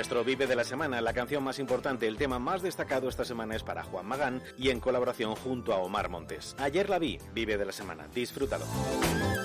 nuestro Vive de la Semana, la canción más importante, el tema más destacado esta semana es para Juan Magán y en colaboración junto a Omar Montes. Ayer la vi, Vive de la Semana. Disfrútalo.